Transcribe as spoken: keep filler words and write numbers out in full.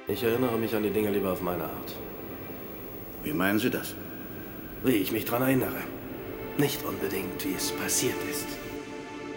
Ich erinnere mich an die Dinge lieber auf meine Art. Wie meinen Sie das? Wie ich mich dran erinnere. Nicht unbedingt, wie es passiert ist.